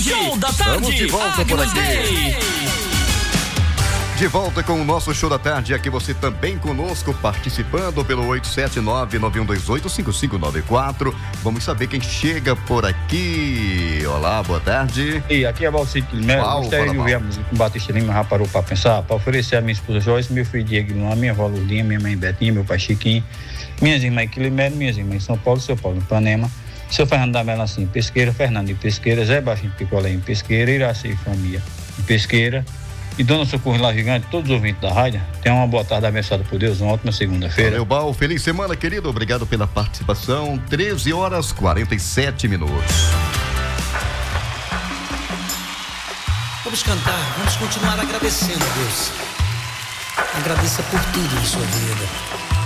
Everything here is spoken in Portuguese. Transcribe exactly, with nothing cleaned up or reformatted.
Show da tarde. Estamos de volta por aqui. Day. De volta com o nosso Show da Tarde, aqui você também conosco, participando pelo oito sete nove, nove um dois oito, cinco cinco nove quatro. Vamos saber quem chega por aqui. Olá, boa tarde. E aqui é Valcito Melo. Gostaria de ouvir a música que o Batista Lima já parou para pensar, para oferecer a minha esposa Joyce, meu filho Diego, a minha avó Lourdinha, minha mãe Betinha, meu pai Chiquinho, minhas irmãs Quilimero, minhas irmãs em São Paulo, seu Paulo em Panema, seu Fernando da Melancia em Pesqueira, Fernando em Pesqueira, Zé Baixinho Picolé em Pesqueira, Iraci e Família em Pesqueira, e Dona Socorro lá Gigante, todos os ouvintes da rádio. Tenham uma boa tarde abençoada por Deus, uma ótima segunda-feira. Valeu, Bal, feliz semana, querido, obrigado pela participação. Treze horas, quarenta e sete minutos. Vamos cantar, vamos continuar agradecendo a Deus. Agradeça por tudo em sua vida.